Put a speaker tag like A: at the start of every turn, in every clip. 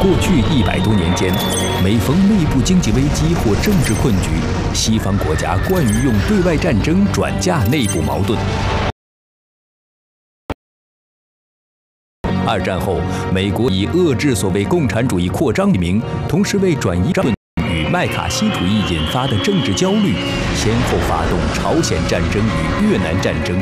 A: 过去100多年间，每逢内部经济危机或政治困局，西方国家惯于用对外战争转嫁内部矛盾。2战后，美国以遏制所谓共产主义扩张为名，同时为转移与麦卡锡主义引发的政治焦虑，先后发动朝鲜战争与越南战争。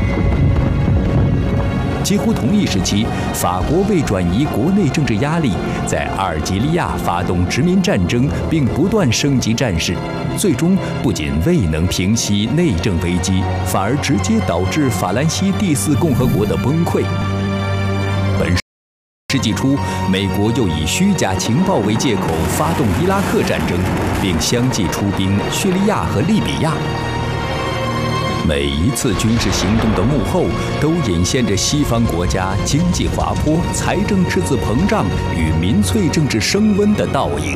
A: 几乎同一时期，法国为转移国内政治压力，在阿尔及利亚发动殖民战争，并不断升级战事，最终不仅未能平息内政危机，反而直接导致法兰西第4共和国的崩溃。本世纪初，美国又以虚假情报为借口发动伊拉克战争，并相继出兵叙利亚和利比亚。每一次军事行动的幕后，都隐现着西方国家经济滑坡、财政赤字膨胀与民粹政治升温的倒影。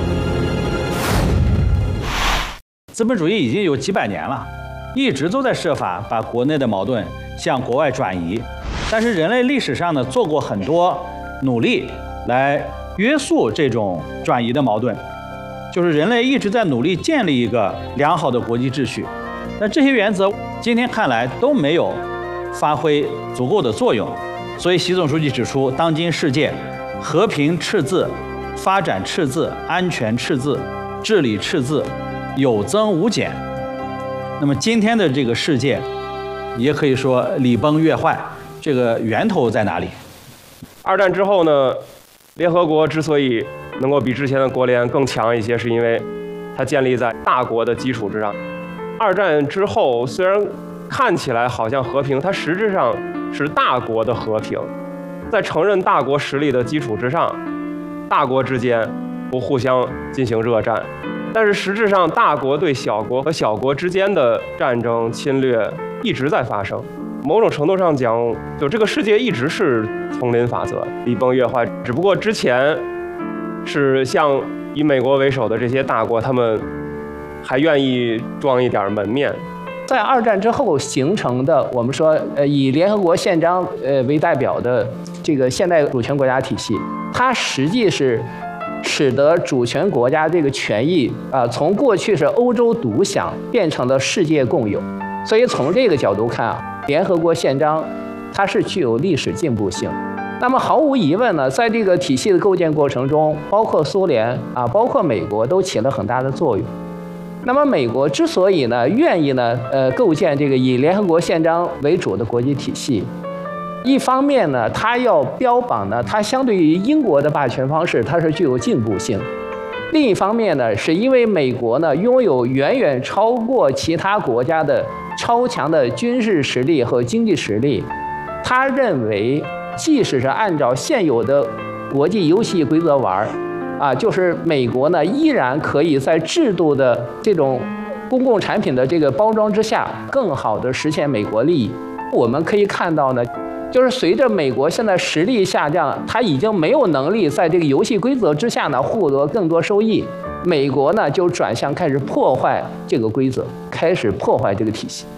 B: 资本主义已经有几百年了，一直都在设法把国内的矛盾向国外转移，但是人类历史上呢，做过很多努力来约束这种转移的矛盾，就是人类一直在努力建立一个良好的国际秩序。但这些原则今天看来都没有发挥足够的作用，所以习总书记指出，当今世界和平赤字、发展赤字、安全赤字、治理赤字有增无减。那么今天的这个世界，也可以说礼崩乐坏，这个源头在哪里
C: ？2战之后呢，联合国之所以能够比之前的国联更强一些，是因为它建立在大国的基础之上。2战之后，虽然看起来好像和平，它实质上是大国的和平，在承认大国实力的基础之上，大国之间不互相进行热战，但是实质上大国对小国和小国之间的战争侵略一直在发生。某种程度上讲，就这个世界一直是丛林法则，礼崩乐坏，只不过之前是像以美国为首的这些大国，他们还愿意装一点门面。
D: 在2战之后形成的，我们说以联合国宪章为代表的这个现代主权国家体系，它实际是使得主权国家这个权益从过去是欧洲独享变成了世界共有。所以从这个角度看联合国宪章它是具有历史进步性。那么毫无疑问呢，在这个体系的构建过程中，包括苏联包括美国都起了很大的作用。那么美国之所以呢愿意呢构建这个以联合国宪章为主的国际体系，一方面呢它要标榜呢它相对于英国的霸权方式它是具有进步性，另一方面呢是因为美国呢拥有远远超过其他国家的超强的军事实力和经济实力，他认为即使是按照现有的国际游戏规则玩就是美国呢依然可以在制度的这种公共产品的这个包装之下，更好的实现美国利益。我们可以看到呢，就是随着美国现在实力下降，它已经没有能力在这个游戏规则之下呢获得更多收益，美国呢就转向开始破坏这个规则，开始破坏这个体系。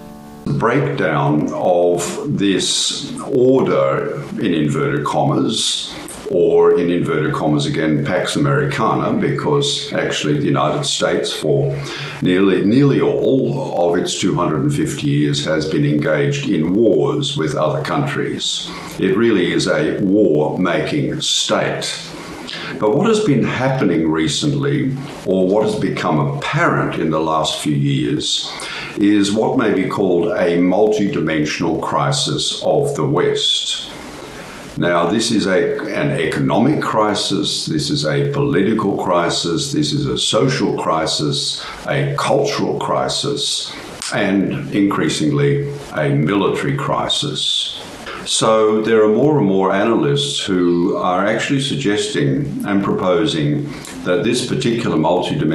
E: Breakdown of this order, in inverted commas, or in inverted commas again, Pax Americana, because actually the United States for nearly all of its 250 years has been engaged in wars with other countries. It really is a war-making state. But what has been happening recently, or what has become apparent in the last few years, is what may be called a multidimensional crisis of the West. Now, this is an economic crisis, this is a political crisis, this is a social crisis, a cultural crisis, and increasingly a military crisis. So there are more and more analysts who are actually suggesting and proposing that this particular multidimensional